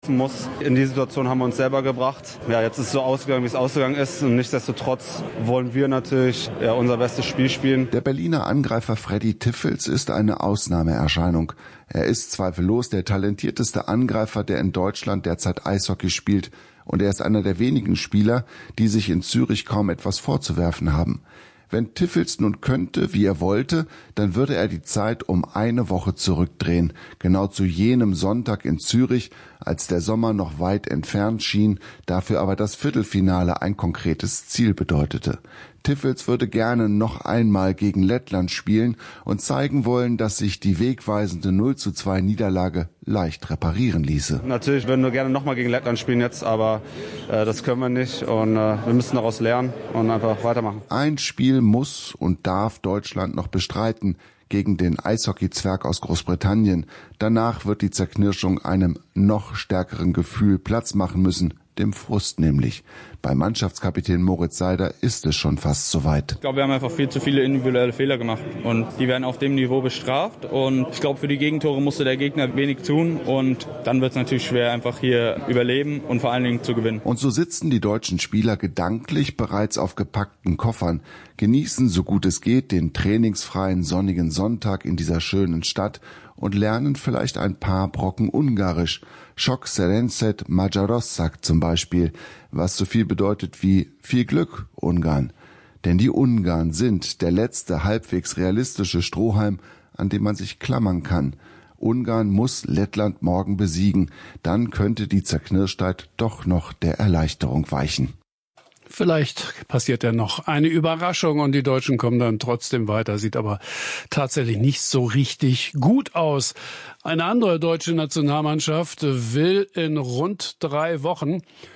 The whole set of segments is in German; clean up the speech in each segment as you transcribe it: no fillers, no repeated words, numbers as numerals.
laufen muss. In die Situation haben wir uns selber gebracht. Ja, jetzt ist es so ausgegangen, wie es ausgegangen ist. Und nichtsdestotrotz wollen wir natürlich unser bestes Spiel spielen. Der Berliner Angreifer Freddy Tiffels ist eine Ausnahmeerscheinung. Er ist zweifellos der talentierteste Angreifer, der in Deutschland derzeit Eishockey spielt. Und er ist einer der wenigen Spieler, die sich in Zürich kaum etwas vorzuwerfen haben. Wenn Tiffels nun könnte, wie er wollte, dann würde er die Zeit um eine Woche zurückdrehen, genau zu jenem Sonntag in Zürich, als der Sommer noch weit entfernt schien, dafür aber das Viertelfinale ein konkretes Ziel bedeutete. Tiffels würde gerne noch einmal gegen Lettland spielen und zeigen wollen, dass sich die wegweisende 0:2 Niederlage leicht reparieren ließe. Natürlich würden wir gerne nochmal gegen Lettland spielen jetzt, aber das können wir nicht und wir müssen daraus lernen und einfach weitermachen. Ein Spiel muss und darf Deutschland noch bestreiten gegen den Eishockey-Zwerg aus Großbritannien. Danach wird die Zerknirschung einem noch stärkeren Gefühl Platz machen müssen, dem Frust nämlich. Bei Mannschaftskapitän Moritz Seider ist es schon fast soweit. Ich glaube, wir haben einfach viel zu viele individuelle Fehler gemacht und die werden auf dem Niveau bestraft und ich glaube, für die Gegentore musste der Gegner wenig tun und dann wird es natürlich schwer, einfach hier überleben und vor allen Dingen zu gewinnen. Und so sitzen die deutschen Spieler gedanklich bereits auf gepackten Koffern, genießen so gut es geht den trainingsfreien sonnigen Sonntag in dieser schönen Stadt und lernen vielleicht ein paar Brocken Ungarisch. Sok Szerencsét Magyarország zum Beispiel, was so viel bedeutet wie viel Glück, Ungarn. Denn die Ungarn sind der letzte halbwegs realistische Strohhalm, an dem man sich klammern kann. Ungarn muss Lettland morgen besiegen, dann könnte die Zerknirschtheit doch noch der Erleichterung weichen. Vielleicht passiert ja noch eine Überraschung und die Deutschen kommen dann trotzdem weiter. Sieht aber tatsächlich nicht so richtig gut aus. Eine andere deutsche Nationalmannschaft will in rund 3 Wochen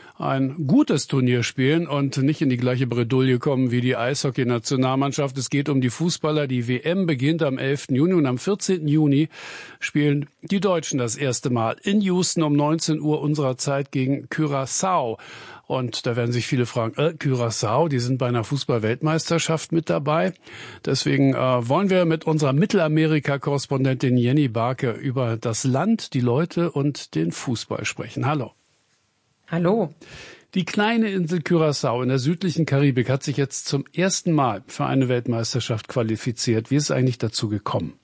ein gutes Turnier spielen und nicht in die gleiche Bredouille kommen wie die Eishockey-Nationalmannschaft. Es geht um die Fußballer. Die WM beginnt am 11. Juni und am 14. Juni spielen die Deutschen das erste Mal in Houston um 19 Uhr unserer Zeit gegen Curaçao. Und da werden sich viele fragen, Curaçao, die sind bei einer Fußball-Weltmeisterschaft mit dabei. Deswegen wollen wir mit unserer Mittelamerika-Korrespondentin Jenny Barke über das Land, die Leute und den Fußball sprechen. Hallo. Hallo. Die kleine Insel Curaçao in der südlichen Karibik hat sich jetzt zum ersten Mal für eine Weltmeisterschaft qualifiziert. Wie ist es eigentlich dazu gekommen?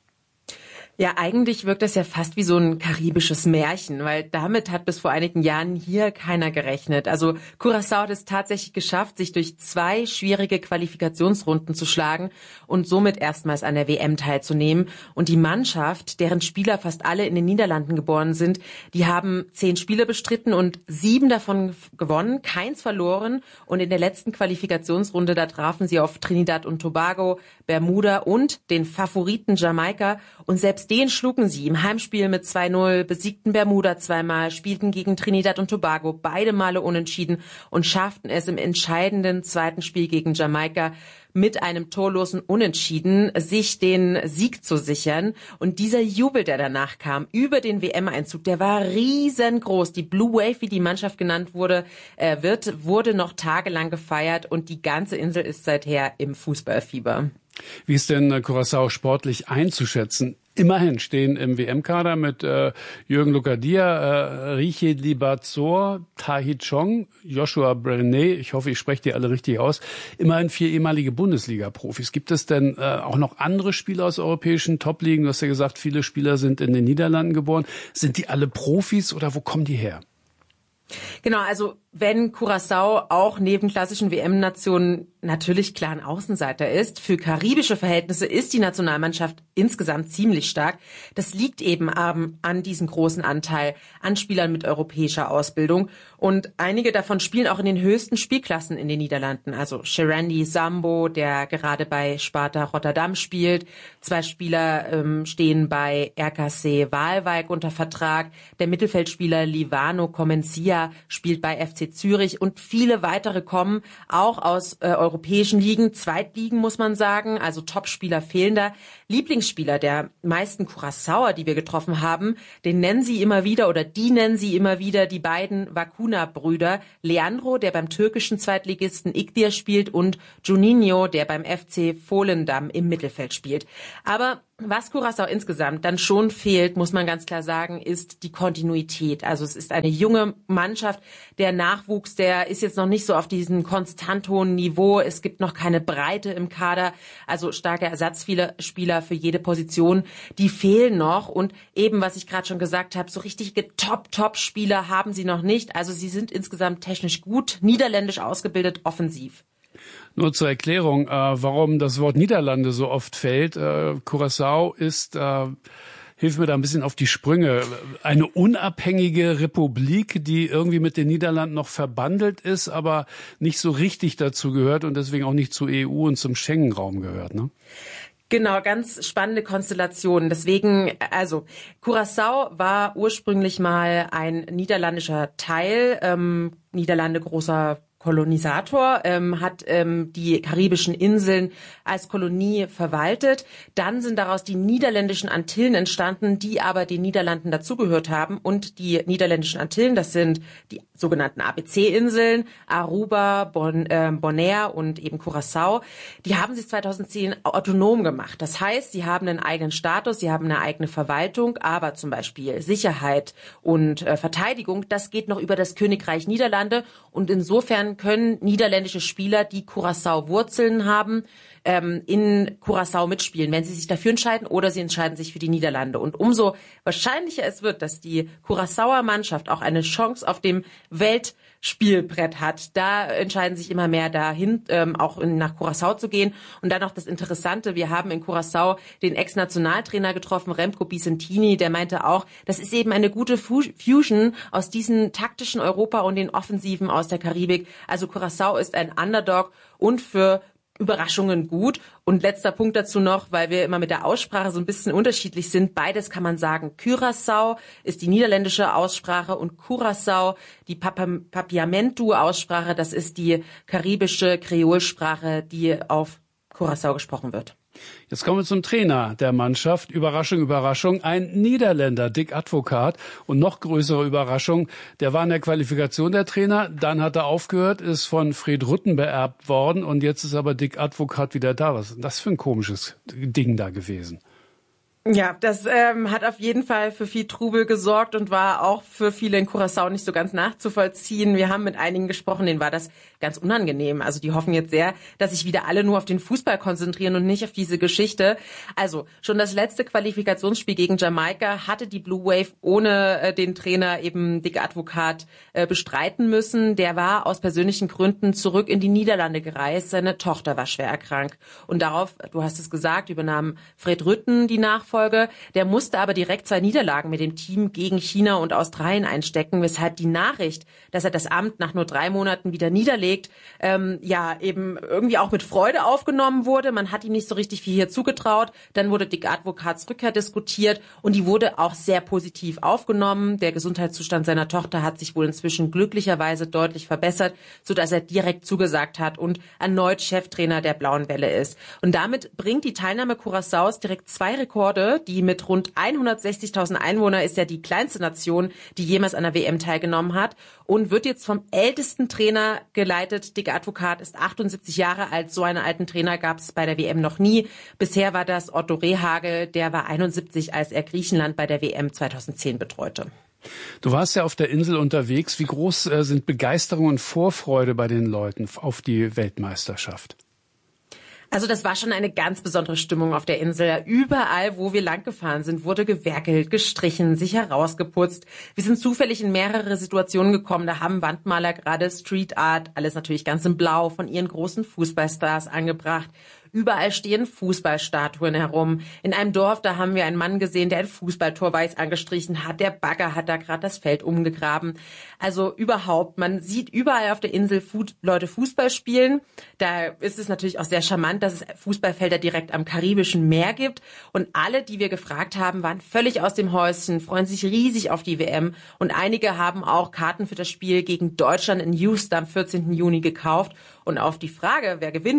Ja, eigentlich wirkt das ja fast wie so ein karibisches Märchen, weil damit hat bis vor einigen Jahren hier keiner gerechnet. Also Curaçao hat es tatsächlich geschafft, sich durch 2 schwierige Qualifikationsrunden zu schlagen und somit erstmals an der WM teilzunehmen. Und die Mannschaft, deren Spieler fast alle in den Niederlanden geboren sind, die haben 10 Spiele bestritten und 7 davon gewonnen, keins verloren. Und in der letzten Qualifikationsrunde, da trafen sie auf Trinidad und Tobago, Bermuda und den Favoriten Jamaika. Und selbst den schlugen sie im Heimspiel mit 2:0, besiegten Bermuda 2-mal, spielten gegen Trinidad und Tobago beide Male unentschieden und schafften es im entscheidenden zweiten Spiel gegen Jamaika mit einem torlosen Unentschieden sich den Sieg zu sichern. Und dieser Jubel, der danach kam über den WM-Einzug, der war riesengroß. Die Blue Wave, wie die Mannschaft genannt wurde, wurde noch tagelang gefeiert und die ganze Insel ist seither im Fußballfieber. Wie ist denn Curaçao sportlich einzuschätzen? Immerhin stehen im WM-Kader mit Jürgen Locadia, Riche Libazor, Tahi Chong, Joshua Brené, ich hoffe, ich spreche die alle richtig aus, immerhin 4 ehemalige Bundesliga-Profis. Gibt es denn auch noch andere Spieler aus europäischen Top-Ligen? Du hast ja gesagt, viele Spieler sind in den Niederlanden geboren. Sind die alle Profis oder wo kommen die her? Genau, also wenn Curaçao auch neben klassischen WM-Nationen natürlich klar ein Außenseiter ist, für karibische Verhältnisse ist die Nationalmannschaft insgesamt ziemlich stark. Das liegt eben an diesem großen Anteil an Spielern mit europäischer Ausbildung. Und einige davon spielen auch in den höchsten Spielklassen in den Niederlanden. Also Sherandi Sambo, der gerade bei Sparta Rotterdam spielt. 2 Spieler stehen bei RKC Waalwijk unter Vertrag. Der Mittelfeldspieler Livano Comencia spielt bei FC Zürich und viele weitere kommen auch aus europäischen Ligen, Zweitligen muss man sagen, also Topspieler fehlen da. Lieblingsspieler der meisten Curaçaoer, die wir getroffen haben, den nennen sie immer wieder oder die nennen sie immer wieder die beiden Vakuna-Brüder. Leandro, der beim türkischen Zweitligisten Ikdir spielt und Juninho, der beim FC Volendam im Mittelfeld spielt. Aber Was Curaçao insgesamt dann schon fehlt, muss man ganz klar sagen, ist die Kontinuität. Also es ist eine junge Mannschaft. Der Nachwuchs, der ist jetzt noch nicht so auf diesem konstant hohen Niveau. Es gibt noch keine Breite im Kader. Also starke Ersatzspieler für jede Position, die fehlen noch. Und eben, was ich gerade schon gesagt habe, so richtige Top-Spieler haben sie noch nicht. Also sie sind insgesamt technisch gut, niederländisch ausgebildet, offensiv. Nur zur Erklärung, warum das Wort Niederlande so oft fällt. Curaçao ist, hilf mir da ein bisschen auf die Sprünge, eine unabhängige Republik, die irgendwie mit den Niederlanden noch verbandelt ist, aber nicht so richtig dazu gehört und deswegen auch nicht zur EU und zum Schengen-Raum gehört, ne? Genau, ganz spannende Konstellation. Deswegen, also Curaçao war ursprünglich mal ein niederländischer Teil, Niederlande großer Kolonisator, hat die karibischen Inseln als Kolonie verwaltet. Dann sind daraus die niederländischen Antillen entstanden, die aber den Niederlanden dazugehört haben. Und die niederländischen Antillen, das sind die sogenannten ABC-Inseln, Aruba, Bonaire und eben Curaçao, die haben sich 2010 autonom gemacht. Das heißt, sie haben einen eigenen Status, sie haben eine eigene Verwaltung, aber zum Beispiel Sicherheit und Verteidigung, das geht noch über das Königreich Niederlande. Und insofern können niederländische Spieler, die Curaçao-Wurzeln haben, in Curaçao mitspielen, wenn sie sich dafür entscheiden oder sie entscheiden sich für die Niederlande. Und umso wahrscheinlicher es wird, dass die Curaçaoer Mannschaft auch eine Chance auf dem Weltspielbrett hat. Da entscheiden sich immer mehr dahin, auch nach Curaçao zu gehen. Und dann noch das Interessante, wir haben in Curaçao den Ex-Nationaltrainer getroffen, Remco Vicentini, der meinte auch, das ist eben eine gute Fusion aus diesen taktischen Europa und den Offensiven aus der Karibik. Also Curaçao ist ein Underdog und für Überraschungen gut. Und letzter Punkt dazu noch, weil wir immer mit der Aussprache so ein bisschen unterschiedlich sind. Beides kann man sagen. Curaçao ist die niederländische Aussprache und Curaçao, die Papiamentu-Aussprache, das ist die karibische Kreolsprache, die auf Curaçao gesprochen wird. Jetzt kommen wir zum Trainer der Mannschaft. Überraschung, Überraschung. Ein Niederländer, Dick Advocaat. Und noch größere Überraschung, der war in der Qualifikation der Trainer. Dann hat er aufgehört, ist von Fred Rutten beerbt worden. Und jetzt ist aber Dick Advocaat wieder da. Was ist das für ein komisches Ding da gewesen? Ja, das hat auf jeden Fall für viel Trubel gesorgt und war auch für viele in Curaçao nicht so ganz nachzuvollziehen. Wir haben mit einigen gesprochen, denen war das ganz unangenehm. Also die hoffen jetzt sehr, dass sich wieder alle nur auf den Fußball konzentrieren und nicht auf diese Geschichte. Also schon das letzte Qualifikationsspiel gegen Jamaika hatte die Blue Wave ohne den Trainer eben Dick Advocaat bestreiten müssen. Der war aus persönlichen Gründen zurück in die Niederlande gereist. Seine Tochter war schwer erkrankt. Und darauf, du hast es gesagt, übernahm Fred Rutten die Nachfolge. Der musste aber direkt 2 Niederlagen mit dem Team gegen China und Australien einstecken, weshalb die Nachricht, dass er das Amt nach nur 3 Monaten wieder niederlegt, eben irgendwie auch mit Freude aufgenommen wurde. Man hat ihm nicht so richtig viel hier zugetraut. Dann wurde Dick Advocaats Rückkehr diskutiert und die wurde auch sehr positiv aufgenommen. Der Gesundheitszustand seiner Tochter hat sich wohl inzwischen glücklicherweise deutlich verbessert, sodass er direkt zugesagt hat und erneut Cheftrainer der Blauen Welle ist. Und damit bringt die Teilnahme Curaçaos direkt 2 Rekorde. Die mit rund 160.000 Einwohnern ist ja die kleinste Nation, die jemals an der WM teilgenommen hat und wird jetzt vom ältesten Trainer geleitet. Dick Advocaat ist 78 Jahre alt. So einen alten Trainer gab es bei der WM noch nie. Bisher war das Otto Rehhagel, der war 71, als er Griechenland bei der WM 2010 betreute. Du warst ja auf der Insel unterwegs. Wie groß sind Begeisterung und Vorfreude bei den Leuten auf die Weltmeisterschaft? Also das war schon eine ganz besondere Stimmung auf der Insel. Überall, wo wir langgefahren sind, wurde gewerkelt, gestrichen, sich herausgeputzt. Wir sind zufällig in mehrere Situationen gekommen. Da haben Wandmaler gerade Street Art, alles natürlich ganz in Blau, von ihren großen Fußballstars angebracht. Überall stehen Fußballstatuen herum. In einem Dorf, da haben wir einen Mann gesehen, der ein Fußballtor weiß angestrichen hat. Der Bagger hat da gerade das Feld umgegraben. Also überhaupt, man sieht überall auf der Insel Leute Fußball spielen. Da ist es natürlich auch sehr charmant, dass es Fußballfelder direkt am Karibischen Meer gibt. Und alle, die wir gefragt haben, waren völlig aus dem Häuschen, freuen sich riesig auf die WM. Und einige haben auch Karten für das Spiel gegen Deutschland in Houston am 14. Juni gekauft. Und auf die Frage, wer gewinnen wird,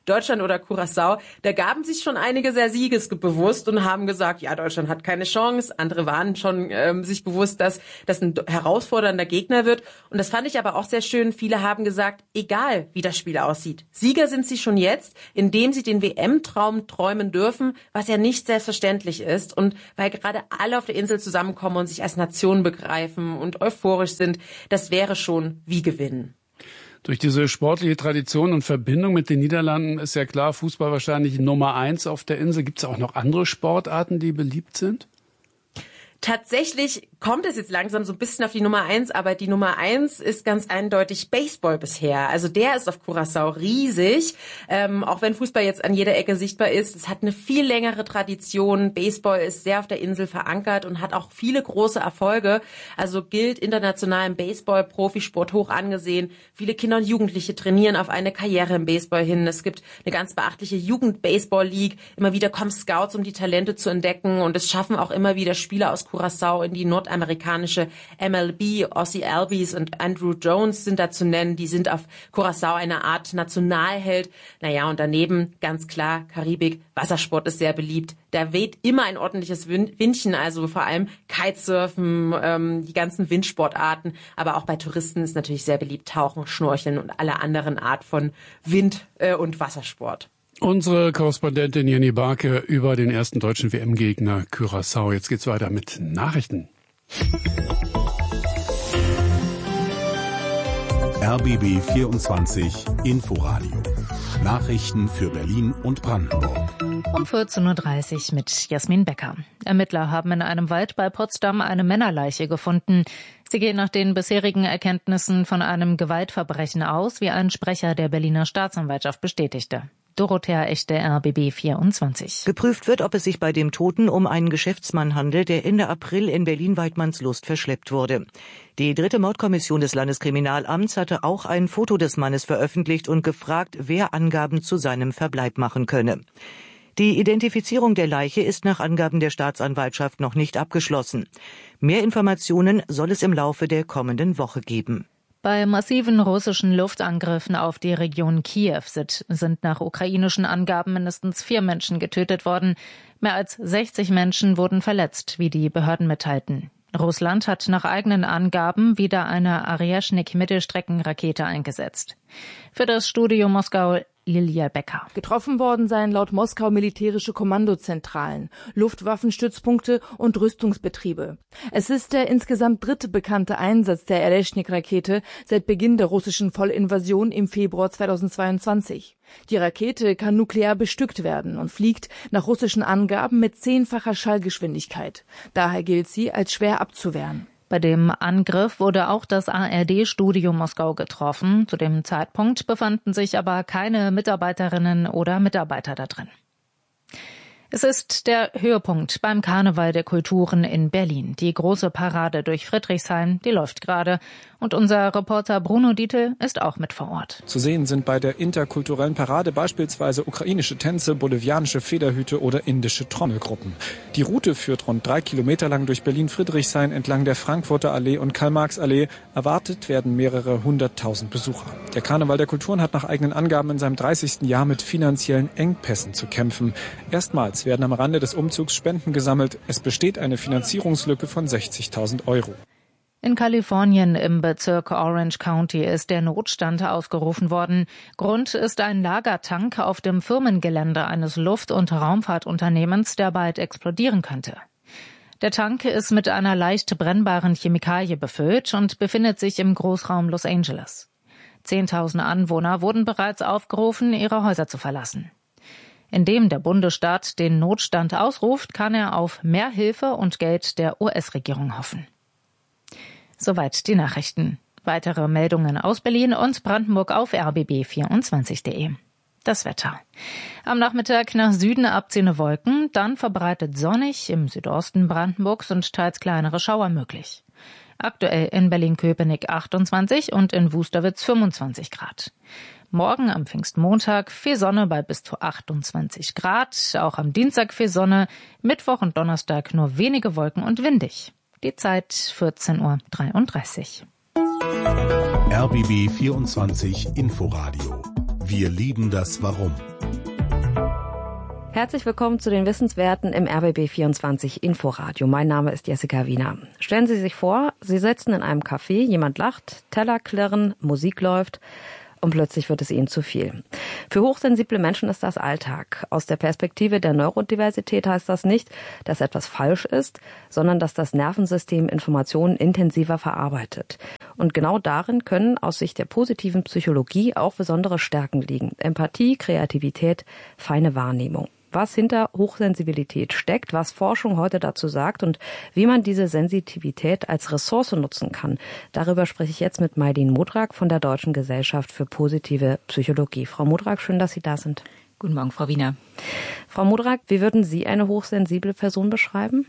Deutschland oder Curaçao, da gaben sich schon einige sehr siegesbewusst und haben gesagt, ja, Deutschland hat keine Chance. Andere waren schon sich bewusst, dass das ein herausfordernder Gegner wird. Und das fand ich aber auch sehr schön. Viele haben gesagt, egal wie das Spiel aussieht, Sieger sind sie schon jetzt, indem sie den WM-Traum träumen dürfen, was ja nicht selbstverständlich ist. Und weil gerade alle auf der Insel zusammenkommen und sich als Nation begreifen und euphorisch sind, das wäre schon wie gewinnen. Durch diese sportliche Tradition und Verbindung mit den Niederlanden ist ja klar, Fußball wahrscheinlich Nummer 1 auf der Insel. Gibt es auch noch andere Sportarten, die beliebt sind? Tatsächlich kommt es jetzt langsam so ein bisschen auf die Nummer 1, aber die Nummer 1 ist ganz eindeutig Baseball bisher. Also der ist auf Curaçao riesig, auch wenn Fußball jetzt an jeder Ecke sichtbar ist. Es hat eine viel längere Tradition. Baseball ist sehr auf der Insel verankert und hat auch viele große Erfolge. Also gilt international im Baseball-Profisport hoch angesehen. Viele Kinder und Jugendliche trainieren auf eine Karriere im Baseball hin. Es gibt eine ganz beachtliche Jugend-Baseball-League. Immer wieder kommen Scouts, um die Talente zu entdecken, und es schaffen auch immer wieder Spieler aus Curaçao in die nordamerikanische MLB. Ozzie Albies und Andrew Jones sind da zu nennen. Die sind auf Curaçao eine Art Nationalheld. Naja, und daneben ganz klar Karibik. Wassersport ist sehr beliebt. Da weht immer ein ordentliches Windchen, also vor allem Kitesurfen, die ganzen Windsportarten. Aber auch bei Touristen ist natürlich sehr beliebt Tauchen, Schnorcheln und alle anderen Art von Wind- und Wassersport. Unsere Korrespondentin Jenny Barke über den ersten deutschen WM-Gegner Curaçao. Jetzt geht's weiter mit Nachrichten. RBB 24 Inforadio. Nachrichten für Berlin und Brandenburg. Um 14.30 Uhr mit Jasmin Becker. Ermittler haben in einem Wald bei Potsdam eine Männerleiche gefunden. Sie gehen nach den bisherigen Erkenntnissen von einem Gewaltverbrechen aus, wie ein Sprecher der Berliner Staatsanwaltschaft bestätigte. Dorothea Echte, RBB 24. Geprüft wird, ob es sich bei dem Toten um einen Geschäftsmann handelt, der Ende April in Berlin-Waidmannslust verschleppt wurde. Die 3. Mordkommission des Landeskriminalamts hatte auch ein Foto des Mannes veröffentlicht und gefragt, wer Angaben zu seinem Verbleib machen könne. Die Identifizierung der Leiche ist nach Angaben der Staatsanwaltschaft noch nicht abgeschlossen. Mehr Informationen soll es im Laufe der kommenden Woche geben. Bei massiven russischen Luftangriffen auf die Region Kiew sind nach ukrainischen Angaben mindestens 4 Menschen getötet worden. Mehr als 60 Menschen wurden verletzt, wie die Behörden mitteilten. Russland hat nach eigenen Angaben wieder eine Aryashnik-Mittelstreckenrakete eingesetzt. Für das Studio Moskau Lilia Becker. Getroffen worden seien laut Moskau militärische Kommandozentralen, Luftwaffenstützpunkte und Rüstungsbetriebe. Es ist der insgesamt 3. bekannte Einsatz der Aryashnik-Rakete seit Beginn der russischen Vollinvasion im Februar 2022. Die Rakete kann nuklear bestückt werden und fliegt nach russischen Angaben mit 10-facher Schallgeschwindigkeit. Daher gilt sie als schwer abzuwehren. Bei dem Angriff wurde auch das ARD-Studio Moskau getroffen. Zu dem Zeitpunkt befanden sich aber keine Mitarbeiterinnen oder Mitarbeiter da drin. Es ist der Höhepunkt beim Karneval der Kulturen in Berlin. Die große Parade durch Friedrichshain, die läuft gerade. Und unser Reporter Bruno Dietl ist auch mit vor Ort. Zu sehen sind bei der interkulturellen Parade beispielsweise ukrainische Tänze, bolivianische Federhüte oder indische Trommelgruppen. Die Route führt rund 3 Kilometer lang durch Berlin-Friedrichshain entlang der Frankfurter Allee und Karl-Marx-Allee. Erwartet werden mehrere 100.000 Besucher. Der Karneval der Kulturen hat nach eigenen Angaben in seinem 30. Jahr mit finanziellen Engpässen zu kämpfen. Erstmals werden am Rande des Umzugs Spenden gesammelt. Es besteht eine Finanzierungslücke von 60.000 Euro. In Kalifornien im Bezirk Orange County ist der Notstand ausgerufen worden. Grund ist ein Lagertank auf dem Firmengelände eines Luft- und Raumfahrtunternehmens, der bald explodieren könnte. Der Tank ist mit einer leicht brennbaren Chemikalie befüllt und befindet sich im Großraum Los Angeles. 10.000 Anwohner wurden bereits aufgerufen, ihre Häuser zu verlassen. Indem der Bundesstaat den Notstand ausruft, kann er auf mehr Hilfe und Geld der US-Regierung hoffen. Soweit die Nachrichten. Weitere Meldungen aus Berlin und Brandenburg auf rbb24.de. Das Wetter. Am Nachmittag nach Süden abziehende Wolken, dann verbreitet sonnig, im Südosten Brandenburgs und teils kleinere Schauer möglich. Aktuell in Berlin-Köpenick 28 und in Wusterwitz 25 Grad. Morgen am Pfingstmontag viel Sonne bei bis zu 28 Grad. Auch am Dienstag viel Sonne, Mittwoch und Donnerstag nur wenige Wolken und windig. Die Zeit 14.33 Uhr. RBB 24 Inforadio. Wir lieben das Warum. Herzlich willkommen zu den Wissenswerten im RBB 24 Inforadio. Mein Name ist Jessica Wiener. Stellen Sie sich vor, Sie sitzen in einem Café, jemand lacht, Teller klirren, Musik läuft und plötzlich wird es Ihnen zu viel. Für hochsensible Menschen ist das Alltag. Aus der Perspektive der Neurodiversität heißt das nicht, dass etwas falsch ist, sondern dass das Nervensystem Informationen intensiver verarbeitet. Und genau darin können aus Sicht der positiven Psychologie auch besondere Stärken liegen. Empathie, Kreativität, feine Wahrnehmung. Was hinter Hochsensibilität steckt, was Forschung heute dazu sagt und wie man diese Sensitivität als Ressource nutzen kann. Darüber spreche ich jetzt mit Majdin Modrak von der Deutschen Gesellschaft für positive Psychologie. Frau Modrak, schön, dass Sie da sind. Guten Morgen, Frau Wiener. Frau Modrak, wie würden Sie eine hochsensible Person beschreiben?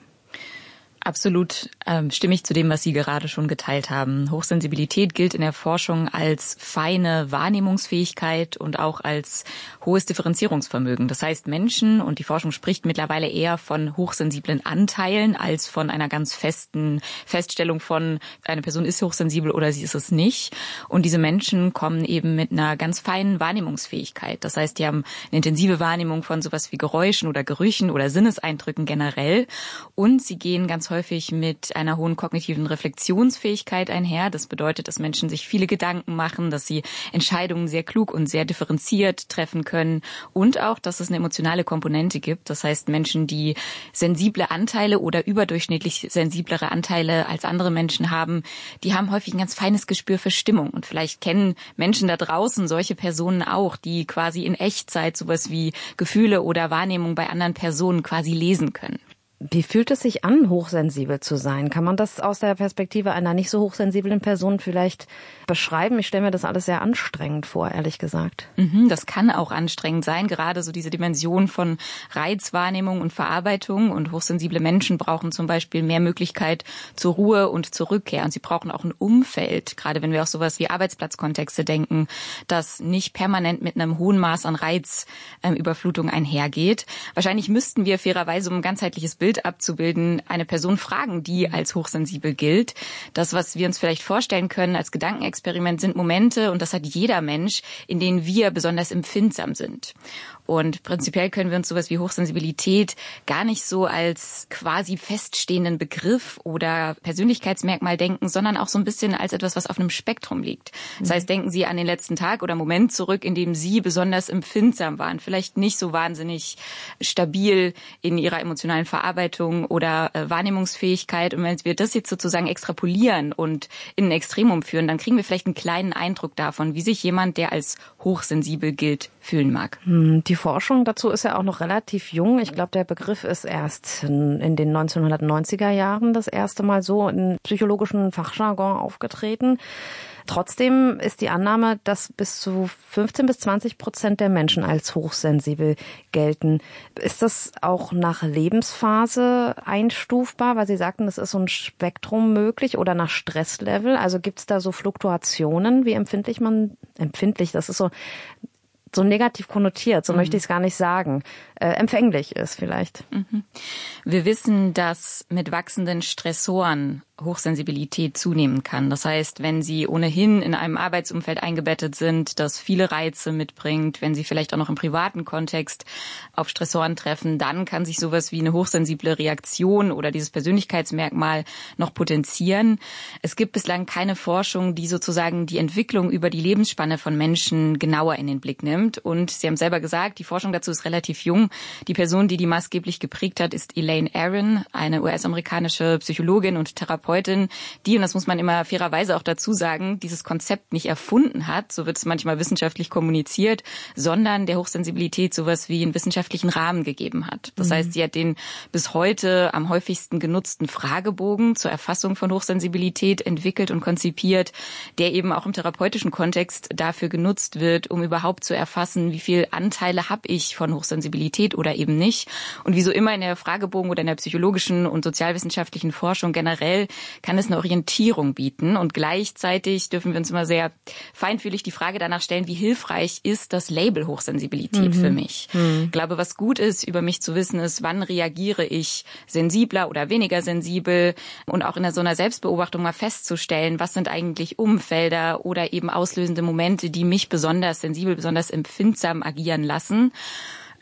Absolut stimme ich zu dem, was Sie gerade schon geteilt haben. Hochsensibilität gilt in der Forschung als feine Wahrnehmungsfähigkeit und auch als hohes Differenzierungsvermögen. Das heißt, Menschen, und die Forschung spricht mittlerweile eher von hochsensiblen Anteilen als von einer ganz festen Feststellung von, eine Person ist hochsensibel oder sie ist es nicht. Und diese Menschen kommen eben mit einer ganz feinen Wahrnehmungsfähigkeit. Das heißt, die haben eine intensive Wahrnehmung von sowas wie Geräuschen oder Gerüchen oder Sinneseindrücken generell. Und sie gehen ganz häufig mit einer hohen kognitiven Reflexionsfähigkeit einher. Das bedeutet, dass Menschen sich viele Gedanken machen, dass sie Entscheidungen sehr klug und sehr differenziert treffen können und auch, dass es eine emotionale Komponente gibt. Das heißt, Menschen, die sensible Anteile oder überdurchschnittlich sensiblere Anteile als andere Menschen haben, die haben häufig ein ganz feines Gespür für Stimmung. Und vielleicht kennen Menschen da draußen solche Personen auch, die quasi in Echtzeit sowas wie Gefühle oder Wahrnehmung bei anderen Personen quasi lesen können. Wie fühlt es sich an, hochsensibel zu sein? Kann man das aus der Perspektive einer nicht so hochsensiblen Person vielleicht beschreiben? Ich stelle mir das alles sehr anstrengend vor, ehrlich gesagt. Das kann auch anstrengend sein, gerade so diese Dimension von Reizwahrnehmung und Verarbeitung. Und hochsensible Menschen brauchen zum Beispiel mehr Möglichkeit zur Ruhe und zur Rückkehr. Und sie brauchen auch ein Umfeld, gerade wenn wir auch sowas wie Arbeitsplatzkontexte denken, das nicht permanent mit einem hohen Maß an Reizüberflutung einhergeht. Wahrscheinlich müssten wir fairerweise, um ein ganzheitliches Bild abzubilden, eine Person fragen, die als hochsensibel gilt. Das, was wir uns vielleicht vorstellen können als Gedankenexperiment, sind Momente, und das hat jeder Mensch, in denen wir besonders empfindsam sind. Und prinzipiell können wir uns sowas wie Hochsensibilität gar nicht so als quasi feststehenden Begriff oder Persönlichkeitsmerkmal denken, sondern auch so ein bisschen als etwas, was auf einem Spektrum liegt. Das heißt, denken Sie an den letzten Tag oder Moment zurück, in dem Sie besonders empfindsam waren, vielleicht nicht so wahnsinnig stabil in Ihrer emotionalen Verarbeitung oder Wahrnehmungsfähigkeit. Und wenn wir das jetzt sozusagen extrapolieren und in ein Extremum führen, dann kriegen wir vielleicht einen kleinen Eindruck davon, wie sich jemand, der als hochsensibel gilt, fühlen mag. Die Forschung dazu ist ja auch noch relativ jung. Ich glaube, der Begriff ist erst in den 1990er Jahren das erste Mal so in psychologischen Fachjargon aufgetreten. Trotzdem ist die Annahme, dass bis zu 15-20% der Menschen als hochsensibel gelten. Ist das auch nach Lebensphase einstufbar? Weil Sie sagten, es ist so ein Spektrum möglich, oder nach Stresslevel. Also gibt es da so Fluktuationen? Wie empfindlich, das ist so negativ konnotiert, so möchte ich es gar nicht sagen, empfänglich ist vielleicht. Wir wissen, dass mit wachsenden Stressoren Hochsensibilität zunehmen kann. Das heißt, wenn Sie ohnehin in einem Arbeitsumfeld eingebettet sind, das viele Reize mitbringt, wenn Sie vielleicht auch noch im privaten Kontext auf Stressoren treffen, dann kann sich sowas wie eine hochsensible Reaktion oder dieses Persönlichkeitsmerkmal noch potenzieren. Es gibt bislang keine Forschung, die sozusagen die Entwicklung über die Lebensspanne von Menschen genauer in den Blick nimmt. Und Sie haben selber gesagt, die Forschung dazu ist relativ jung. Die Person, die maßgeblich geprägt hat, ist Elaine Aron, eine US-amerikanische Psychologin und Therapeutin, die, und das muss man immer fairerweise auch dazu sagen, dieses Konzept nicht erfunden hat, so wird es manchmal wissenschaftlich kommuniziert, sondern der Hochsensibilität sowas wie einen wissenschaftlichen Rahmen gegeben hat. Das heißt, sie hat den bis heute am häufigsten genutzten Fragebogen zur Erfassung von Hochsensibilität entwickelt und konzipiert, der eben auch im therapeutischen Kontext dafür genutzt wird, um überhaupt zu erfassen, wie viel Anteile habe ich von Hochsensibilität oder eben nicht. Und wie so immer in der Fragebogen oder in der psychologischen und sozialwissenschaftlichen Forschung generell kann es eine Orientierung bieten. Und gleichzeitig dürfen wir uns immer sehr feinfühlig die Frage danach stellen, wie hilfreich ist das Label Hochsensibilität für mich? Ich glaube, was gut ist, über mich zu wissen, ist, wann reagiere ich sensibler oder weniger sensibel, und auch in so einer Selbstbeobachtung mal festzustellen, was sind eigentlich Umfelder oder eben auslösende Momente, die mich besonders sensibel, besonders empfindsam agieren lassen.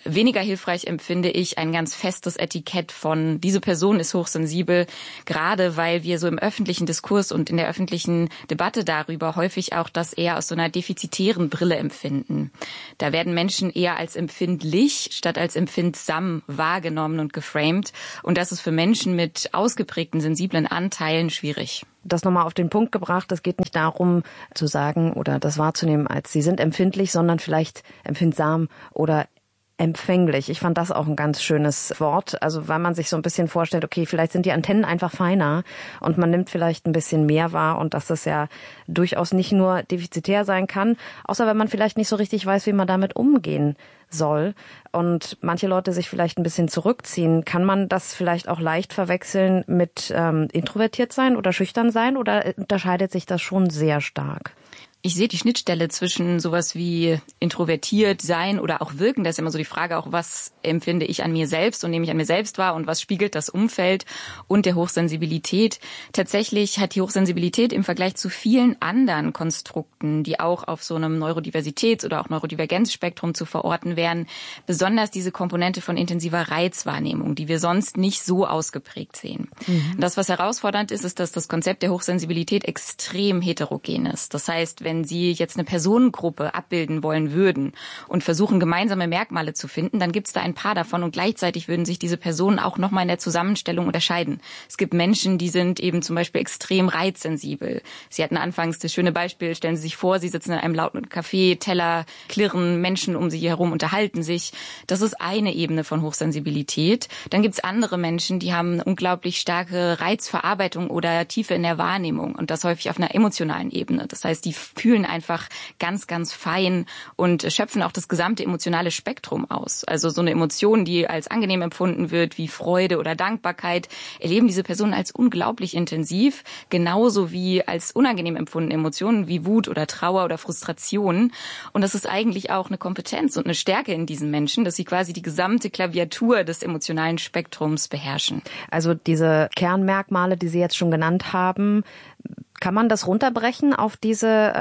weniger hilfreich empfinde ich ein ganz festes Etikett von, diese Person ist hochsensibel, gerade weil wir so im öffentlichen Diskurs und in der öffentlichen Debatte darüber häufig auch das eher aus so einer defizitären Brille empfinden. Da werden Menschen eher als empfindlich statt als empfindsam wahrgenommen und geframed. Und das ist für Menschen mit ausgeprägten sensiblen Anteilen schwierig. Das nochmal auf den Punkt gebracht, es geht nicht darum zu sagen oder das wahrzunehmen, als sie sind empfindlich, sondern vielleicht empfindsam oder empfänglich. Ich fand das auch ein ganz schönes Wort, also weil man sich so ein bisschen vorstellt, okay, vielleicht sind die Antennen einfach feiner und man nimmt vielleicht ein bisschen mehr wahr und dass das ja durchaus nicht nur defizitär sein kann, außer wenn man vielleicht nicht so richtig weiß, wie man damit umgehen soll und manche Leute sich vielleicht ein bisschen zurückziehen. Kann man das vielleicht auch leicht verwechseln mit introvertiert sein oder schüchtern sein oder unterscheidet sich das schon sehr stark? Ich sehe die Schnittstelle zwischen sowas wie introvertiert sein oder auch wirken. Das ist immer so die Frage auch, was empfinde ich an mir selbst und nehme ich an mir selbst wahr und was spiegelt das Umfeld und der Hochsensibilität. Tatsächlich hat die Hochsensibilität im Vergleich zu vielen anderen Konstrukten, die auch auf so einem Neurodiversitäts- oder auch Neurodivergenzspektrum zu verorten wären, besonders diese Komponente von intensiver Reizwahrnehmung, die wir sonst nicht so ausgeprägt sehen. Mhm. Das, was herausfordernd ist, ist, dass das Konzept der Hochsensibilität extrem heterogen ist. Das heißt, wenn Sie jetzt eine Personengruppe abbilden wollen würden und versuchen, gemeinsame Merkmale zu finden, dann gibt es da ein paar davon und gleichzeitig würden sich diese Personen auch nochmal in der Zusammenstellung unterscheiden. Es gibt Menschen, die sind eben zum Beispiel extrem reizsensibel. Sie hatten anfangs das schöne Beispiel, stellen Sie sich vor, Sie sitzen in einem lauten Café, Teller klirren, Menschen um Sie herum unterhalten sich. Das ist eine Ebene von Hochsensibilität. Dann gibt es andere Menschen, die haben eine unglaublich starke Reizverarbeitung oder Tiefe in der Wahrnehmung und das häufig auf einer emotionalen Ebene. Das heißt, die fühlen einfach ganz, ganz fein und schöpfen auch das gesamte emotionale Spektrum aus. Also so eine Emotion, die als angenehm empfunden wird, wie Freude oder Dankbarkeit, erleben diese Personen als unglaublich intensiv, genauso wie als unangenehm empfundene Emotionen wie Wut oder Trauer oder Frustration. Und das ist eigentlich auch eine Kompetenz und eine Stärke in diesen Menschen, dass sie quasi die gesamte Klaviatur des emotionalen Spektrums beherrschen. Also diese Kernmerkmale, die Sie jetzt schon genannt haben, kann man das runterbrechen auf diese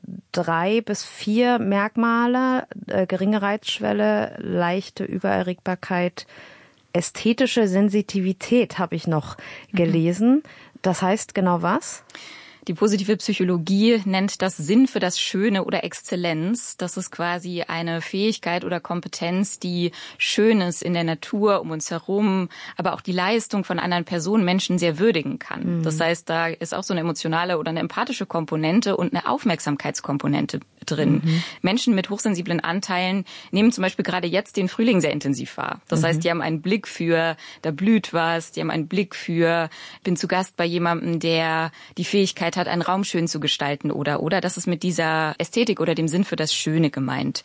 3 bis 4 Merkmale? Geringe Reizschwelle, leichte Übererregbarkeit, ästhetische Sensitivität habe ich noch gelesen. Das heißt genau was? Die positive Psychologie nennt das Sinn für das Schöne oder Exzellenz. Das ist quasi eine Fähigkeit oder Kompetenz, die Schönes in der Natur um uns herum, aber auch die Leistung von anderen Personen, Menschen sehr würdigen kann. Mhm. Das heißt, da ist auch so eine emotionale oder eine empathische Komponente und eine Aufmerksamkeitskomponente drin. Mhm. Menschen mit hochsensiblen Anteilen nehmen zum Beispiel gerade jetzt den Frühling sehr intensiv wahr. Das heißt, die haben einen Blick für, da blüht was, die haben einen Blick für, bin zu Gast bei jemandem, der die Fähigkeit hat, einen Raum schön zu gestalten oder. Das ist mit dieser Ästhetik oder dem Sinn für das Schöne gemeint.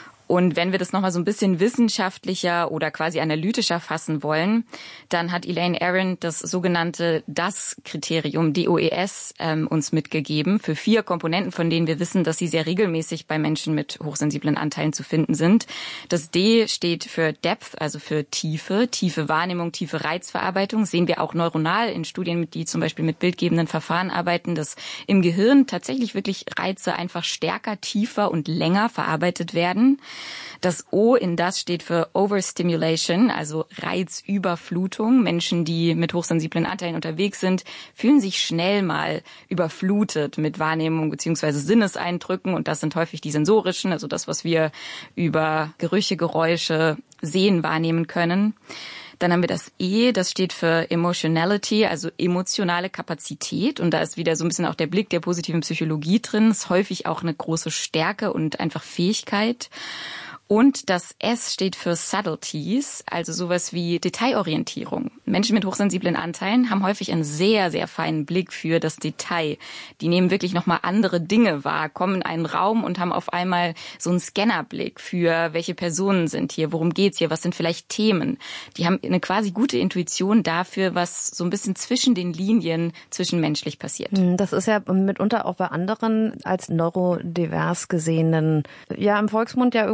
Und wenn wir das nochmal so ein bisschen wissenschaftlicher oder quasi analytischer fassen wollen, dann hat Elaine Aron das sogenannte DAS-Kriterium, DOES, uns mitgegeben für 4 Komponenten, von denen wir wissen, dass sie sehr regelmäßig bei Menschen mit hochsensiblen Anteilen zu finden sind. Das D steht für Depth, also für Tiefe, tiefe Wahrnehmung, tiefe Reizverarbeitung. Sehen wir auch neuronal in Studien, die zum Beispiel mit bildgebenden Verfahren arbeiten, dass im Gehirn tatsächlich wirklich Reize einfach stärker, tiefer und länger verarbeitet werden. Das O in das steht für Overstimulation, also Reizüberflutung. Menschen, die mit hochsensiblen Anteilen unterwegs sind, fühlen sich schnell mal überflutet mit Wahrnehmung bzw. Sinneseindrücken. Und das sind häufig die sensorischen, also das, was wir über Gerüche, Geräusche, Sehen wahrnehmen können. Dann haben wir das E, das steht für Emotionality, also emotionale Kapazität. Und da ist wieder so ein bisschen auch der Blick der positiven Psychologie drin. Ist häufig auch eine große Stärke und einfach Fähigkeit. Und das S steht für Subtleties, also sowas wie Detailorientierung. Menschen mit hochsensiblen Anteilen haben häufig einen sehr, sehr feinen Blick für das Detail. Die nehmen wirklich nochmal andere Dinge wahr, kommen in einen Raum und haben auf einmal so einen Scannerblick für, welche Personen sind hier, worum geht's hier, was sind vielleicht Themen. Die haben eine quasi gute Intuition dafür, was so ein bisschen zwischen den Linien zwischenmenschlich passiert. Das ist ja mitunter auch bei anderen als neurodivers gesehenen, ja im Volksmund ja irgendwie noch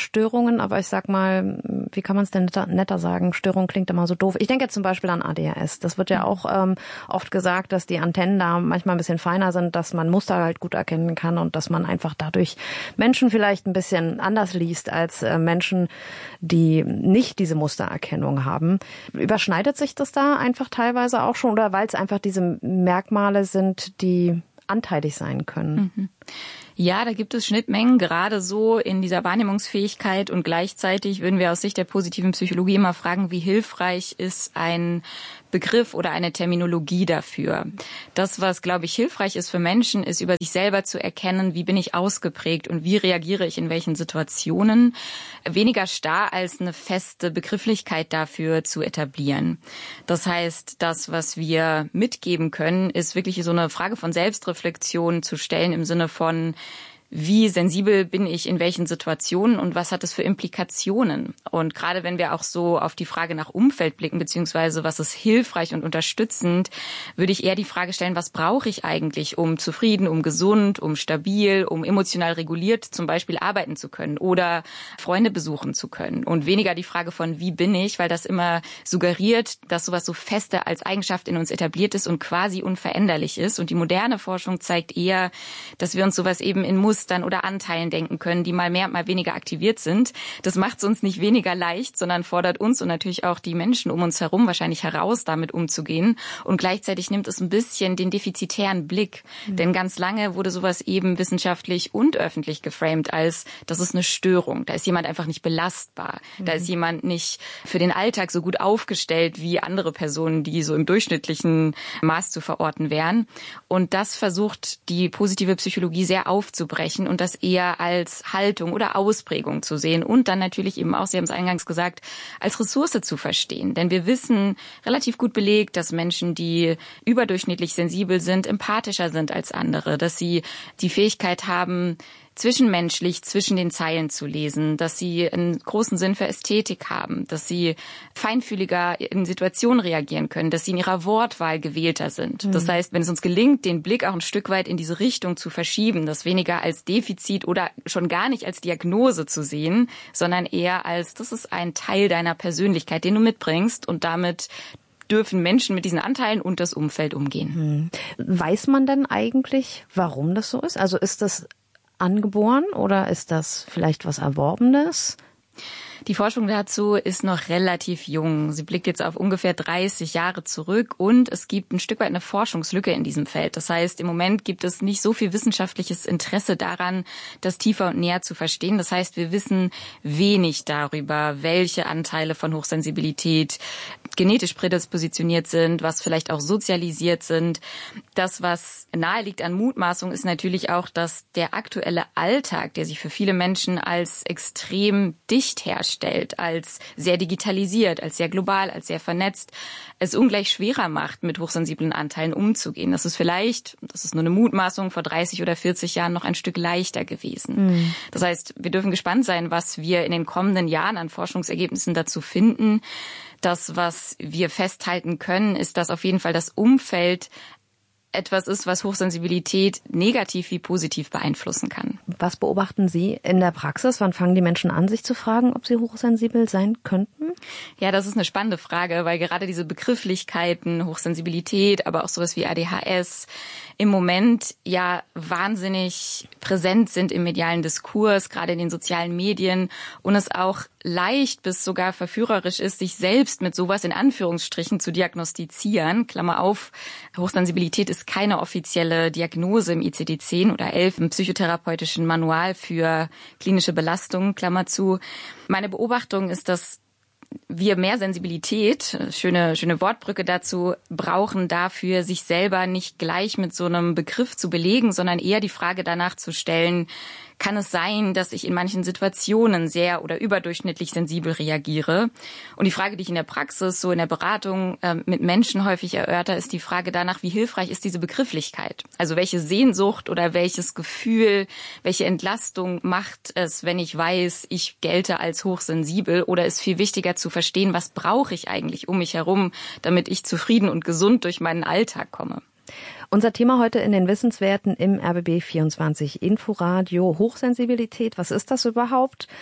Störungen, aber ich sag mal, wie kann man es denn netter sagen? Störung klingt immer so doof. Ich denke jetzt zum Beispiel an ADHS. Das wird ja auch oft gesagt, dass die Antennen da manchmal ein bisschen feiner sind, dass man Muster halt gut erkennen kann und dass man einfach dadurch Menschen vielleicht ein bisschen anders liest als Menschen, die nicht diese Mustererkennung haben. Überschneidet sich das da einfach teilweise auch schon oder weil es einfach diese Merkmale sind, die anteilig sein können? Mhm. Ja, da gibt es Schnittmengen, gerade so in dieser Wahrnehmungsfähigkeit und gleichzeitig würden wir aus Sicht der positiven Psychologie immer fragen, wie hilfreich ist ein Begriff oder eine Terminologie dafür. Das, was, glaube ich, hilfreich ist für Menschen, ist über sich selber zu erkennen, wie bin ich ausgeprägt und wie reagiere ich in welchen Situationen. Weniger starr als eine feste Begrifflichkeit dafür zu etablieren. Das heißt, das, was wir mitgeben können, ist wirklich so eine Frage von Selbstreflexion zu stellen im Sinne von, wie sensibel bin ich in welchen Situationen und was hat es für Implikationen? Und gerade wenn wir auch so auf die Frage nach Umfeld blicken, beziehungsweise was ist hilfreich und unterstützend, würde ich eher die Frage stellen, was brauche ich eigentlich, um zufrieden, um gesund, um stabil, um emotional reguliert zum Beispiel arbeiten zu können oder Freunde besuchen zu können? Und weniger die Frage von, wie bin ich, weil das immer suggeriert, dass sowas so feste als Eigenschaft in uns etabliert ist und quasi unveränderlich ist. Und die moderne Forschung zeigt eher, dass wir uns sowas eben in Mustern oder Anteilen denken können, die mal mehr, mal weniger aktiviert sind. Das macht es uns nicht weniger leicht, sondern fordert uns und natürlich auch die Menschen um uns herum wahrscheinlich heraus, damit umzugehen. Und gleichzeitig nimmt es ein bisschen den defizitären Blick. Denn ganz lange wurde sowas eben wissenschaftlich und öffentlich geframed als, das ist eine Störung. Da ist jemand einfach nicht belastbar. Da ist jemand nicht für den Alltag so gut aufgestellt wie andere Personen, die so im durchschnittlichen Maß zu verorten wären. Und das versucht die positive Psychologie sehr aufzubrechen und das eher als Haltung oder Ausprägung zu sehen und dann natürlich eben auch, Sie haben es eingangs gesagt, als Ressource zu verstehen. Denn wir wissen relativ gut belegt, dass Menschen, die überdurchschnittlich sensibel sind, empathischer sind als andere, dass sie die Fähigkeit haben, zwischenmenschlich zwischen den Zeilen zu lesen, dass sie einen großen Sinn für Ästhetik haben, dass sie feinfühliger in Situationen reagieren können, dass sie in ihrer Wortwahl gewählter sind. Das heißt, wenn es uns gelingt, den Blick auch ein Stück weit in diese Richtung zu verschieben, das weniger als Defizit oder schon gar nicht als Diagnose zu sehen, sondern eher als, das ist ein Teil deiner Persönlichkeit, den du mitbringst und damit dürfen Menschen mit diesen Anteilen und das Umfeld umgehen. Weiß man denn eigentlich, warum das so ist? Also ist das angeboren oder ist das vielleicht was Erworbenes? Die Forschung dazu ist noch relativ jung. Sie blickt jetzt auf ungefähr 30 Jahre zurück und es gibt ein Stück weit eine Forschungslücke in diesem Feld. Das heißt, im Moment gibt es nicht so viel wissenschaftliches Interesse daran, das tiefer und näher zu verstehen. Das heißt, wir wissen wenig darüber, welche Anteile von Hochsensibilität genetisch prädispositioniert sind, was vielleicht auch sozialisiert sind. Das, was nahe liegt an Mutmaßung, ist natürlich auch, dass der aktuelle Alltag, der sich für viele Menschen als extrem dicht herstellt, als sehr digitalisiert, als sehr global, als sehr vernetzt, es ungleich schwerer macht, mit hochsensiblen Anteilen umzugehen. Das ist vielleicht, das ist nur eine Mutmaßung, vor 30 oder 40 Jahren noch ein Stück leichter gewesen. Das heißt, wir dürfen gespannt sein, was wir in den kommenden Jahren an Forschungsergebnissen dazu finden. Das, was wir festhalten können, ist, dass auf jeden Fall das Umfeld etwas ist, was Hochsensibilität negativ wie positiv beeinflussen kann. Was beobachten Sie in der Praxis? Wann fangen die Menschen an, sich zu fragen, ob sie hochsensibel sein könnten? Ja, das ist eine spannende Frage, weil gerade diese Begrifflichkeiten, Hochsensibilität, aber auch sowas wie ADHS im Moment ja wahnsinnig präsent sind im medialen Diskurs, gerade in den sozialen Medien und es auch leicht bis sogar verführerisch ist, sich selbst mit sowas in Anführungsstrichen zu diagnostizieren. Klammer auf, Hochsensibilität ist keine offizielle Diagnose im ICD-10 oder 11 im psychotherapeutischen Manual für klinische Belastungen, Klammer zu. Meine Beobachtung ist, dass wir mehr Sensibilität, schöne Wortbrücke dazu, brauchen dafür, sich selber nicht gleich mit so einem Begriff zu belegen, sondern eher die Frage danach zu stellen, kann es sein, dass ich in manchen Situationen sehr oder überdurchschnittlich sensibel reagiere? Und die Frage, die ich in der Praxis, so in der Beratung mit Menschen häufig erörter, ist die Frage danach, wie hilfreich ist diese Begrifflichkeit? Also welche Sehnsucht oder welches Gefühl, welche Entlastung macht es, wenn ich weiß, ich gelte als hochsensibel? Oder ist viel wichtiger zu verstehen, was brauche ich eigentlich um mich herum, damit ich zufrieden und gesund durch meinen Alltag komme? Unser Thema heute in den Wissenswerten im RBB 24 Inforadio, Hochsensibilität. Was ist das überhaupt?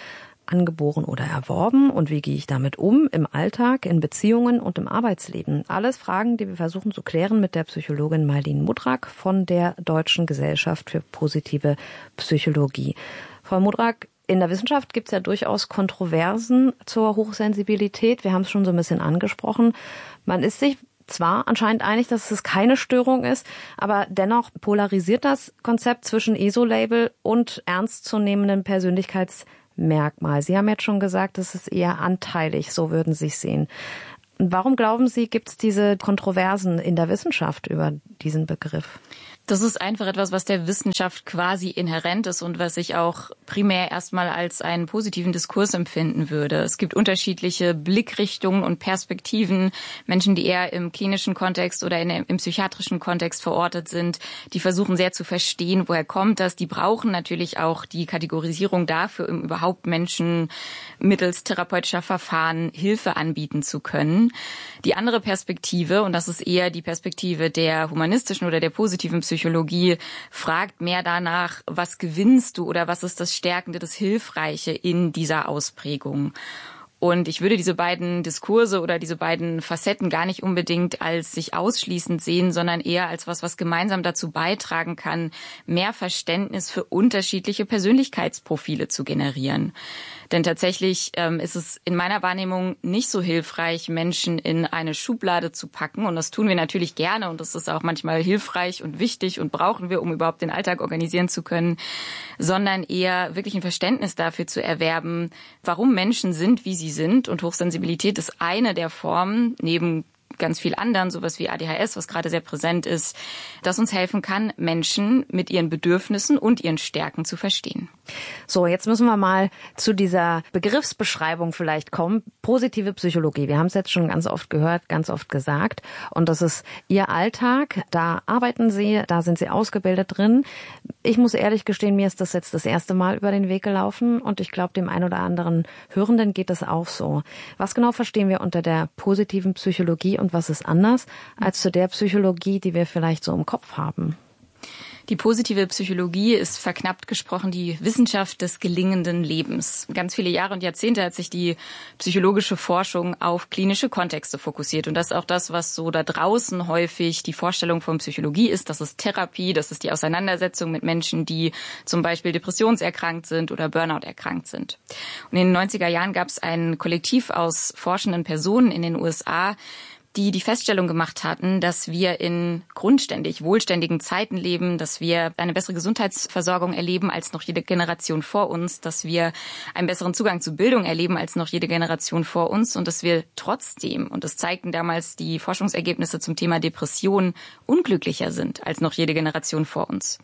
angeboren oder erworben? Und wie gehe ich damit um im Alltag, in Beziehungen und im Arbeitsleben? Alles Fragen, die wir versuchen zu klären mit der Psychologin Marlene Mudrak von der Deutschen Gesellschaft für positive Psychologie. Frau Mudrak, in der Wissenschaft gibt es ja durchaus Kontroversen zur Hochsensibilität. Wir haben es schon so ein bisschen angesprochen. Man ist sich zwar anscheinend einig, dass es keine Störung ist, aber dennoch polarisiert das Konzept zwischen ESO-Label und ernstzunehmenden Persönlichkeitsmerkmal. Sie haben jetzt schon gesagt, es ist eher anteilig, so würden Sie es sehen. Warum glauben Sie, gibt es diese Kontroversen in der Wissenschaft über diesen Begriff? Das ist einfach etwas, was der Wissenschaft quasi inhärent ist und was ich auch primär erstmal als einen positiven Diskurs empfinden würde. Es gibt unterschiedliche Blickrichtungen und Perspektiven. Menschen, die eher im klinischen Kontext oder im psychiatrischen Kontext verortet sind, die versuchen sehr zu verstehen, woher kommt das. Die brauchen natürlich auch die Kategorisierung dafür, um überhaupt Menschen mittels therapeutischer Verfahren Hilfe anbieten zu können. Die andere Perspektive, und das ist eher die Perspektive der humanistischen oder der positiven Psychologie, fragt mehr danach, was gewinnst du oder was ist das Stärkende, das Hilfreiche in dieser Ausprägung. Und ich würde diese beiden Diskurse oder diese beiden Facetten gar nicht unbedingt als sich ausschließend sehen, sondern eher als was gemeinsam dazu beitragen kann, mehr Verständnis für unterschiedliche Persönlichkeitsprofile zu generieren. Denn tatsächlich ist es in meiner Wahrnehmung nicht so hilfreich, Menschen in eine Schublade zu packen. Und das tun wir natürlich gerne und das ist auch manchmal hilfreich und wichtig und brauchen wir, um überhaupt den Alltag organisieren zu können, sondern eher wirklich ein Verständnis dafür zu erwerben, warum Menschen sind, wie sie sind. Und Hochsensibilität ist eine der Formen, neben ganz viel anderen, sowas wie ADHS, was gerade sehr präsent ist, das uns helfen kann, Menschen mit ihren Bedürfnissen und ihren Stärken zu verstehen. So, jetzt müssen wir mal zu dieser Begriffsbeschreibung vielleicht kommen. Positive Psychologie. Wir haben es jetzt schon ganz oft gehört, ganz oft gesagt. Und das ist Ihr Alltag. Da arbeiten Sie, da sind Sie ausgebildet drin. Ich muss ehrlich gestehen, mir ist das jetzt das erste Mal über den Weg gelaufen. Und ich glaube, dem einen oder anderen Hörenden geht es auch so. Was genau verstehen wir unter der positiven Psychologie und was ist anders als zu der Psychologie, die wir vielleicht so im Kopf haben? Die positive Psychologie ist verknappt gesprochen die Wissenschaft des gelingenden Lebens. Ganz viele Jahre und Jahrzehnte hat sich die psychologische Forschung auf klinische Kontexte fokussiert. Und das ist auch das, was so da draußen häufig die Vorstellung von Psychologie ist. Das ist Therapie, das ist die Auseinandersetzung mit Menschen, die zum Beispiel depressionserkrankt sind oder Burnout erkrankt sind. Und in den 90er Jahren gab es ein Kollektiv aus forschenden Personen in den USA, die Feststellung gemacht hatten, dass wir in grundständig, wohlständigen Zeiten leben, dass wir eine bessere Gesundheitsversorgung erleben als noch jede Generation vor uns, dass wir einen besseren Zugang zu Bildung erleben als noch jede Generation vor uns und dass wir trotzdem, und das zeigten damals die Forschungsergebnisse zum Thema Depression, unglücklicher sind als noch jede Generation vor uns.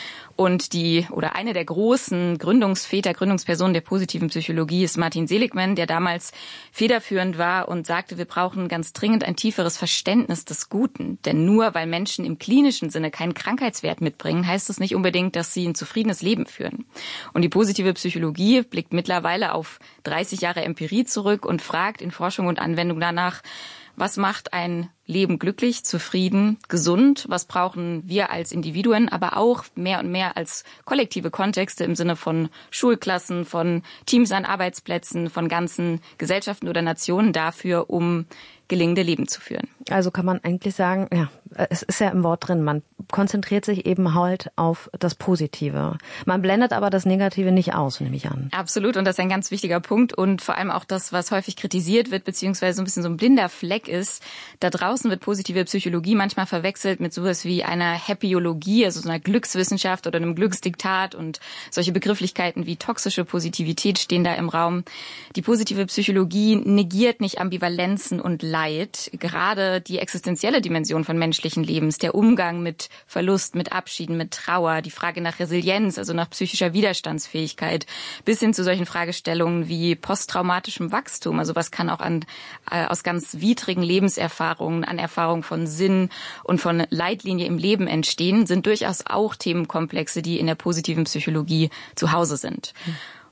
Und eine der großen Gründungspersonen der positiven Psychologie ist Martin Seligman, der damals federführend war und sagte, wir brauchen ganz dringend ein tieferes Verständnis des Guten. Denn nur weil Menschen im klinischen Sinne keinen Krankheitswert mitbringen, heißt es nicht unbedingt, dass sie ein zufriedenes Leben führen. Und die positive Psychologie blickt mittlerweile auf 30 Jahre Empirie zurück und fragt in Forschung und Anwendung danach, was macht ein Leben glücklich, zufrieden, gesund? Was brauchen wir als Individuen, aber auch mehr und mehr als kollektive Kontexte im Sinne von Schulklassen, von Teams an Arbeitsplätzen, von ganzen Gesellschaften oder Nationen dafür, um gelingende Leben zu führen? Also kann man eigentlich sagen, ja, es ist ja im Wort drin, man konzentriert sich eben halt auf das Positive. Man blendet aber das Negative nicht aus, nehme ich an. Absolut, und das ist ein ganz wichtiger Punkt und vor allem auch das, was häufig kritisiert wird, beziehungsweise so ein bisschen so ein blinder Fleck ist. Da draußen wird positive Psychologie manchmal verwechselt mit sowas wie einer Happyologie, also so einer Glückswissenschaft oder einem Glücksdiktat, und solche Begrifflichkeiten wie toxische Positivität stehen da im Raum. Die positive Psychologie negiert nicht Ambivalenzen und Leid, gerade die existenzielle Dimension von menschlichen Lebens, der Umgang mit Verlust, mit Abschieden, mit Trauer, die Frage nach Resilienz, also nach psychischer Widerstandsfähigkeit, bis hin zu solchen Fragestellungen wie posttraumatischem Wachstum, also was kann auch aus ganz widrigen Lebenserfahrungen, an Erfahrung von Sinn und von Leitlinie im Leben entstehen, sind durchaus auch Themenkomplexe, die in der positiven Psychologie zu Hause sind.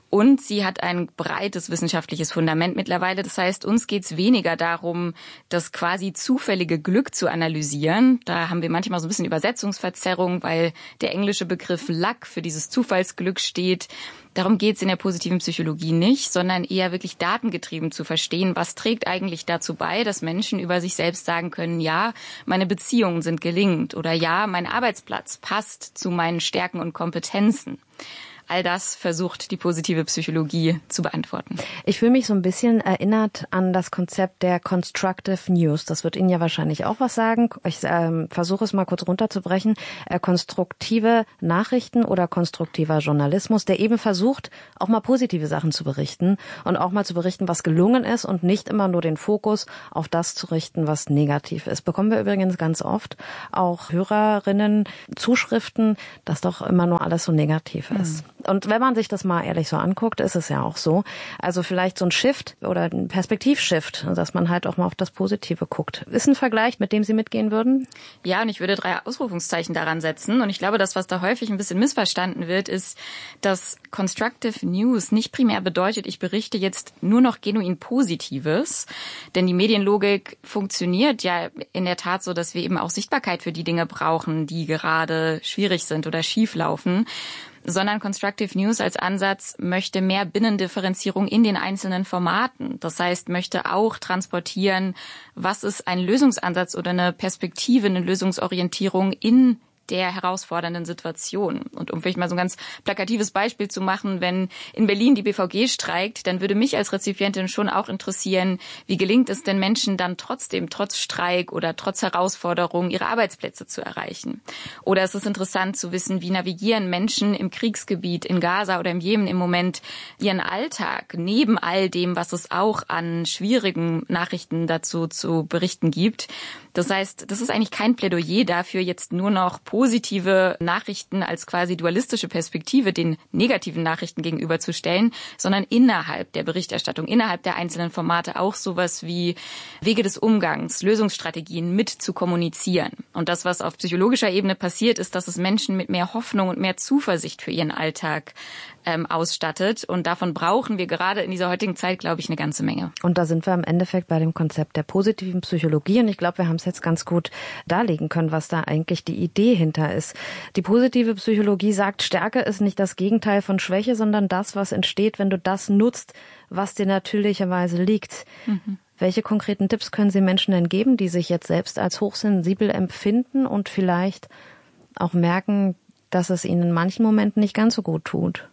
Und sie hat ein breites wissenschaftliches Fundament mittlerweile. Das heißt, uns geht's weniger darum, das quasi zufällige Glück zu analysieren. Da haben wir manchmal so ein bisschen Übersetzungsverzerrung, weil der englische Begriff Luck für dieses Zufallsglück steht. Darum geht's in der positiven Psychologie nicht, sondern eher wirklich datengetrieben zu verstehen, was trägt eigentlich dazu bei, dass Menschen über sich selbst sagen können, ja, meine Beziehungen sind gelingend oder ja, mein Arbeitsplatz passt zu meinen Stärken und Kompetenzen. All das versucht die positive Psychologie zu beantworten. Ich fühle mich so ein bisschen erinnert an das Konzept der Constructive News. Das wird Ihnen ja wahrscheinlich auch was sagen. Ich versuche es mal kurz runterzubrechen. Konstruktive Nachrichten oder konstruktiver Journalismus, der eben versucht, auch mal positive Sachen zu berichten und auch mal zu berichten, was gelungen ist und nicht immer nur den Fokus auf das zu richten, was negativ ist. Bekommen wir übrigens ganz oft auch Hörerinnen Zuschriften, dass doch immer nur alles so negativ ist. Und wenn man sich das mal ehrlich so anguckt, ist es ja auch so. Also vielleicht so ein Shift oder ein Perspektivshift, dass man halt auch mal auf das Positive guckt. Ist ein Vergleich, mit dem Sie mitgehen würden? Ja, und ich würde 3 Ausrufungszeichen daran setzen. Und ich glaube, das, was da häufig ein bisschen missverstanden wird, ist, dass Constructive News nicht primär bedeutet, ich berichte jetzt nur noch genuin Positives. Denn die Medienlogik funktioniert ja in der Tat so, dass wir eben auch Sichtbarkeit für die Dinge brauchen, die gerade schwierig sind oder schief laufen. Sondern Constructive News als Ansatz möchte mehr Binnendifferenzierung in den einzelnen Formaten. Das heißt, möchte auch transportieren, was ist ein Lösungsansatz oder eine Perspektive, eine Lösungsorientierung in der herausfordernden Situation. Und um vielleicht mal so ein ganz plakatives Beispiel zu machen, wenn in Berlin die BVG streikt, dann würde mich als Rezipientin schon auch interessieren, wie gelingt es denn Menschen dann trotzdem, trotz Streik oder trotz Herausforderung, ihre Arbeitsplätze zu erreichen? Oder es ist interessant zu wissen, wie navigieren Menschen im Kriegsgebiet in Gaza oder im Jemen im Moment ihren Alltag, neben all dem, was es auch an schwierigen Nachrichten dazu zu berichten gibt. Das heißt, das ist eigentlich kein Plädoyer dafür, jetzt nur noch positive Nachrichten als quasi dualistische Perspektive den negativen Nachrichten gegenüberzustellen, sondern innerhalb der Berichterstattung, innerhalb der einzelnen Formate auch sowas wie Wege des Umgangs, Lösungsstrategien mit zu kommunizieren. Und das, was auf psychologischer Ebene passiert, ist, dass es Menschen mit mehr Hoffnung und mehr Zuversicht für ihren Alltag ausstattet. Und davon brauchen wir gerade in dieser heutigen Zeit, glaube ich, eine ganze Menge. Und da sind wir im Endeffekt bei dem Konzept der positiven Psychologie. Und ich glaube, wir haben es jetzt ganz gut darlegen können, was da eigentlich die Idee hinter ist. Die positive Psychologie sagt, Stärke ist nicht das Gegenteil von Schwäche, sondern das, was entsteht, wenn du das nutzt, was dir natürlicherweise liegt. Mhm. Welche konkreten Tipps können Sie Menschen denn geben, die sich jetzt selbst als hochsensibel empfinden und vielleicht auch merken, dass es ihnen in manchen Momenten nicht ganz so gut tut?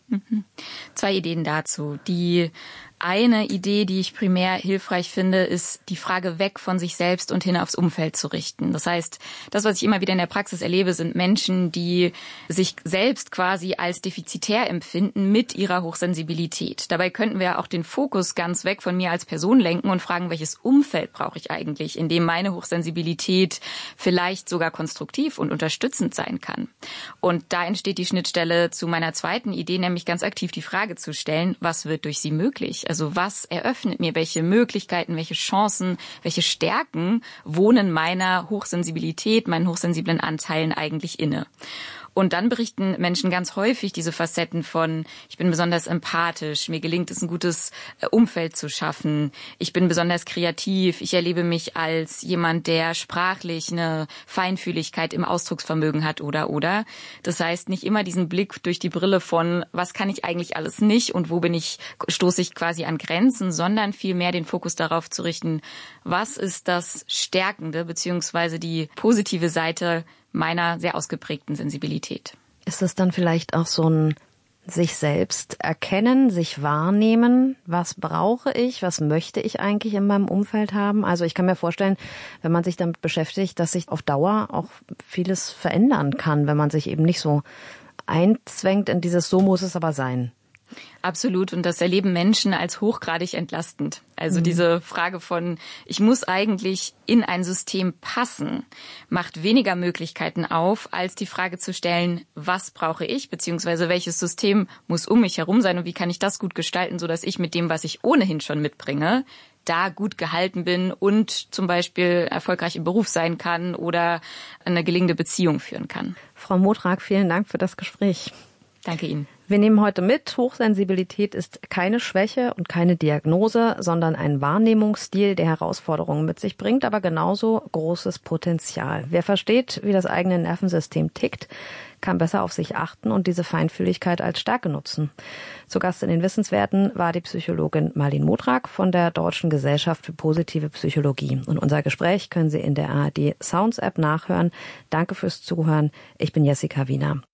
2 Ideen dazu. Die eine Idee, die ich primär hilfreich finde, ist, die Frage weg von sich selbst und hin aufs Umfeld zu richten. Das heißt, das, was ich immer wieder in der Praxis erlebe, sind Menschen, die sich selbst quasi als defizitär empfinden mit ihrer Hochsensibilität. Dabei könnten wir auch den Fokus ganz weg von mir als Person lenken und fragen, welches Umfeld brauche ich eigentlich, in dem meine Hochsensibilität vielleicht sogar konstruktiv und unterstützend sein kann. Und da entsteht die Schnittstelle zu meiner zweiten Idee, nämlich ganz aktiv die Frage zu stellen, was wird durch sie möglich? Also was eröffnet mir, welche Möglichkeiten, welche Chancen, welche Stärken wohnen meiner Hochsensibilität, meinen hochsensiblen Anteilen eigentlich inne? Und dann berichten Menschen ganz häufig diese Facetten von, ich bin besonders empathisch, mir gelingt es, ein gutes Umfeld zu schaffen, ich bin besonders kreativ, ich erlebe mich als jemand, der sprachlich eine Feinfühligkeit im Ausdrucksvermögen hat oder. Das heißt, nicht immer diesen Blick durch die Brille von, was kann ich eigentlich alles nicht und wo stoße ich quasi an Grenzen, sondern vielmehr den Fokus darauf zu richten, was ist das Stärkende beziehungsweise die positive Seite meiner sehr ausgeprägten Sensibilität. Ist es dann vielleicht auch so ein sich selbst erkennen, sich wahrnehmen, was brauche ich, was möchte ich eigentlich in meinem Umfeld haben? Also ich kann mir vorstellen, wenn man sich damit beschäftigt, dass sich auf Dauer auch vieles verändern kann, wenn man sich eben nicht so einzwängt in dieses so muss es aber sein. Absolut. Und das erleben Menschen als hochgradig entlastend. Also diese Frage von, ich muss eigentlich in ein System passen, macht weniger Möglichkeiten auf, als die Frage zu stellen, was brauche ich, beziehungsweise welches System muss um mich herum sein und wie kann ich das gut gestalten, sodass ich mit dem, was ich ohnehin schon mitbringe, da gut gehalten bin und zum Beispiel erfolgreich im Beruf sein kann oder eine gelingende Beziehung führen kann. Frau Modrack, vielen Dank für das Gespräch. Danke Ihnen. Wir nehmen heute mit, Hochsensibilität ist keine Schwäche und keine Diagnose, sondern ein Wahrnehmungsstil, der Herausforderungen mit sich bringt, aber genauso großes Potenzial. Wer versteht, wie das eigene Nervensystem tickt, kann besser auf sich achten und diese Feinfühligkeit als Stärke nutzen. Zu Gast in den Wissenswerten war die Psychologin Marlene Modrack von der Deutschen Gesellschaft für positive Psychologie. Und unser Gespräch können Sie in der ARD Sounds App nachhören. Danke fürs Zuhören. Ich bin Jessica Wiener.